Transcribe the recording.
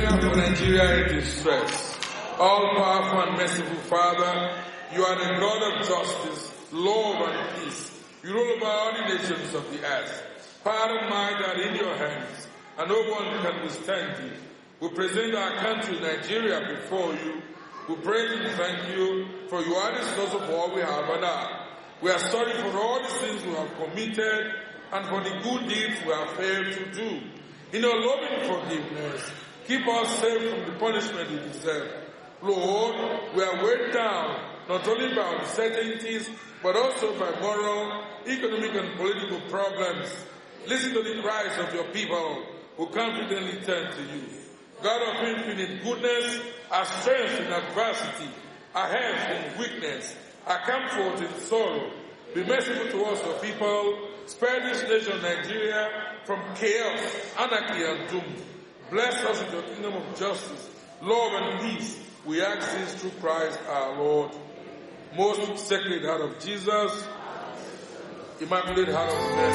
prayer for Nigeria in distress. All-powerful and merciful Father, you are the God of justice, love, and peace. You rule over all the nations of the earth. Power and might are in your hands, and no one can withstand you. We present our country, Nigeria, before you. We praise and thank you, for you are the source of all we have and are. We are sorry for all the sins we have committed and for the good deeds we have failed to do. In your loving forgiveness, keep us safe from the punishment we deserve. Lord, we are weighed down not only by uncertainties, but also by moral, economic, and political problems. Listen to the cries of your people who confidently turn to you. God of infinite goodness, our strength in adversity, our health in weakness, our comfort in sorrow. Be merciful to us, your people. Spare this nation, Nigeria, from chaos, anarchy, and doom. Bless us with your kingdom of justice, love, and peace. We ask this through Christ our Lord. Most Sacred Heart of Jesus, Immaculate Heart of Mary.